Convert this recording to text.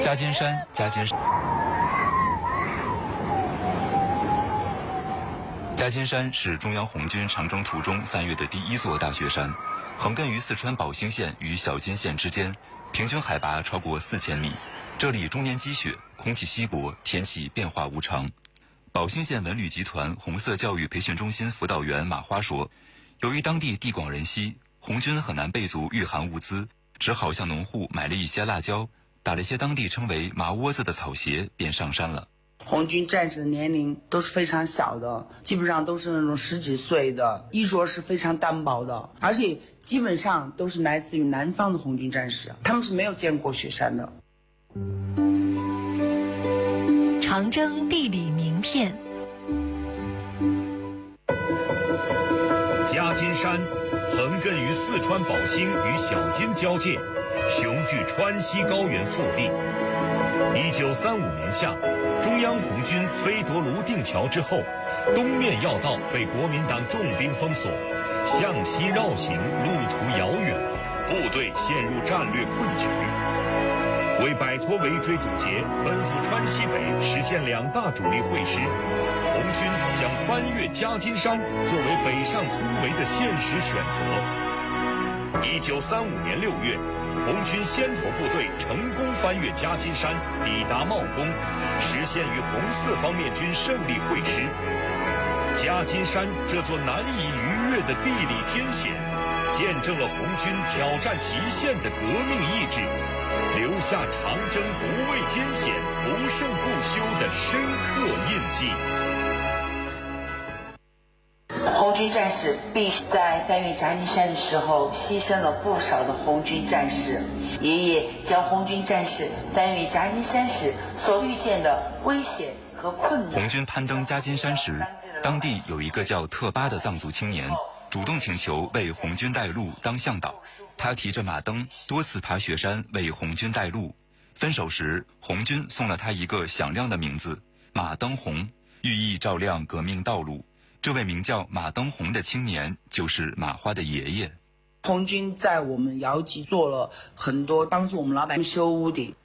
加金山，加金山是中央红军长征途中翻越的第一座大雪山，横亘于四川宝兴县与小金县之间，平均海拔超过4000米。这里终年积雪，空气稀薄，天气变化无常。宝兴县文旅集团红色教育培训中心辅导员马花说，由于当地地广人稀，红军很难备足御寒物资，只好向农户买了一些辣椒，打了些当地称为麻窝子的草鞋，便上山了。 红军战士的年龄都是非常小的，基本上都是那种10几岁的，衣着是非常单薄的，而且基本上都是来自于南方的红军战士，他们是没有见过雪山的。 长征地理名片。 加金山横亘于四川宝兴与小金交界，雄踞川西高原腹地。1935年夏，中央红军飞夺泸定桥之后，东面要道被国民党重兵封锁，向西绕行，路途遥远，部队陷入战略困局。为摆脱围追堵截，奔赴川西北，实现2大主力会师，红军将翻越加金山作为北上突围的现实选择。1935年6月，红军先头部队成功翻越加金山，抵达茂功，实现与红四方面军胜利会师。加金山这座难以逾越的地理天险，见证了红军挑战极限的革命意志，留下长征不畏艰险、不胜不休的深刻印记。 红军战士必须在翻越加金山的时候牺牲了不少的红军战士，爷爷将红军战士翻越加金山时所遇见的危险和困难。 红军攀登加金山时，当地有一个叫特巴的藏族青年主动请求为红军带路当向导，他提着马灯多次爬雪山为红军带路。分手时，红军送了他一个响亮的名字马登红，寓意照亮革命道路。这位名叫马登红的青年就是马花的爷爷。 红军在我们瑶集做了很多帮助我们老百姓修屋的，